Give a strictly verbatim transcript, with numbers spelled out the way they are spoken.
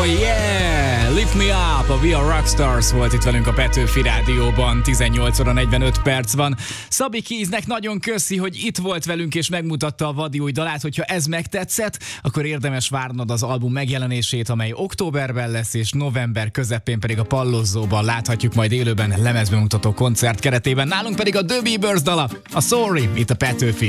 Oh yeah! Lift me up! A We Are Rockstars volt itt velünk a Petőfi Rádióban. tizennyolc óra negyvenöt perc van. Szabi Keysnek nagyon köszi, hogy itt volt velünk és megmutatta a vadi új dalát. Hogyha ez megtetszett, akkor érdemes várnod az album megjelenését, amely októberben lesz, és november közepén pedig a Pallozzóban láthatjuk majd élőben lemezbemutató koncert keretében. Nálunk pedig a The Bieber's dala, a Sorry, itt a Petőfi.